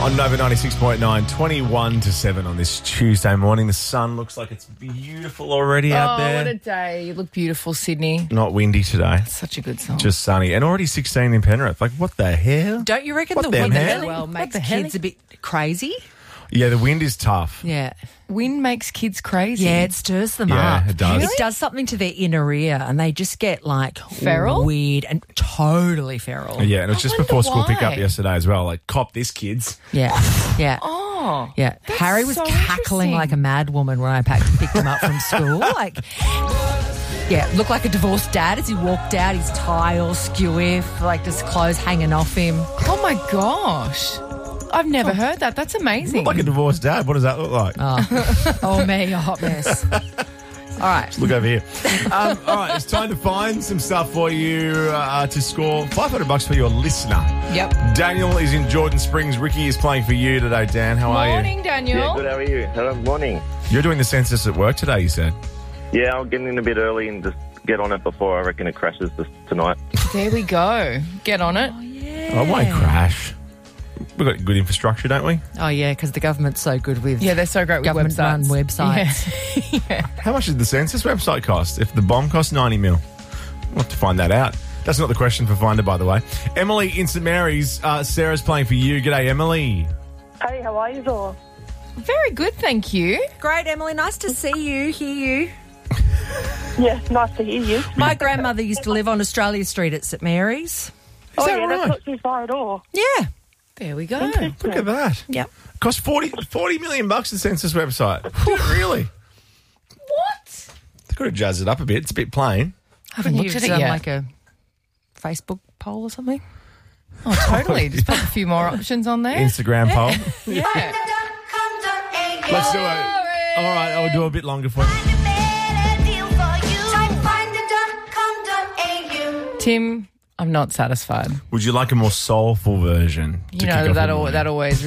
On Nova 96.9, 21 to 7 on this Tuesday morning. The sun looks like it's beautiful already out there. Oh, what a day. You look beautiful, Sydney. Not windy today. Such a good song. Just sunny. And already 16 in Penrith. Like, what the hell? Don't you reckon What the the wind hell? as well makes the hell? kids a bit crazy? Yeah, the wind is tough. Yeah. Wind makes kids crazy. Yeah, it stirs them Yeah, up. it does. It does something to their inner ear and they just get like Feral? weird and totally feral. Yeah, and it was just wonder before school why. pickup yesterday as well. Like, cop this, kids. Yeah. Yeah. Oh. Yeah. That's Harry was so cackling interesting. like a mad woman when I picked him up from school. Like, yeah, looked like a divorced dad as he walked out, his tie all skewy, like just clothes hanging off him. Oh, my gosh. I've never heard that. That's amazing. Look like a divorced dad. What does that look like? Oh, me, a hot mess. All right. Look over here. All right, it's time to find some stuff for you to score $500 for your listener. Yep. Daniel is in Jordan Springs. Ricky is playing for you today, Dan. How are you? Morning, Daniel. Yeah, good. How are you? Hello, morning. You're doing the census at work today, you said. Yeah, I'll get in a bit early and just get on it before I reckon it crashes tonight. There we go. Get on it. I won't crash. We've got good infrastructure, don't we? Oh, yeah, because the government's so good with Yeah, they're so great with government-run websites. websites. How much did the census website cost? If the bomb cost 90 mil, we'll have to find that out. That's not the question for Finder, by the way. Emily in St Mary's. Sarah's playing for you. G'day, Emily. Hey, how are you all? Very good, thank you. Great, Emily. Nice to see you, hear you. Yeah, nice to hear you. My grandmother used to live on Australia Street at St Mary's. Is that yeah, right? that's not too far at all. Yeah. There we go. Look at that. Yep. Cost 40 million bucks the census website. Did it really? What? They could have jazzed it up a bit. It's a bit plain. I haven't You've looked at done it yet. like a Facebook poll or something. Oh, totally. Just put a few more options on there. Instagram poll. Yeah. Let's do it. All right, I'll do a bit longer for you. Tim, I'm not satisfied. Would you like a more soulful version? to You kick know, off that the morning? always